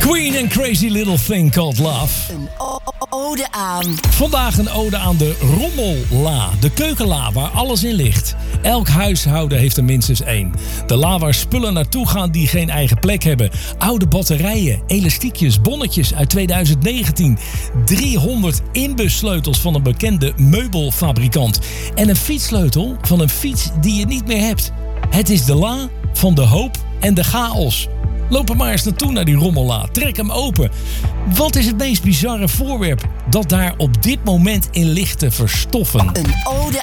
Queen and Crazy Little Thing Called Love. Een ode aan. Vandaag een ode aan de rommella. De keukenla waar alles in ligt. Elk huishouden heeft er minstens één. De la waar spullen naartoe gaan die geen eigen plek hebben. Oude batterijen, elastiekjes, bonnetjes uit 2019. 300 inbussleutels van een bekende meubelfabrikant. En een fietssleutel van een fiets die je niet meer hebt. Het is de la van de hoop en de chaos. Loop er maar eens naartoe naar die rommella. Trek hem open. Wat is het meest bizarre voorwerp dat daar op dit moment in ligt te verstoffen? Een ode